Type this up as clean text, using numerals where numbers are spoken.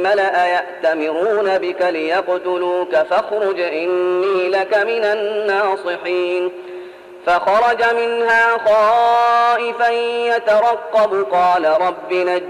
الملأ يأتمرون بك ليقتلوك فاخرج إني لك من الناصحين فخرج منها خائفا يترقب قال رب نجني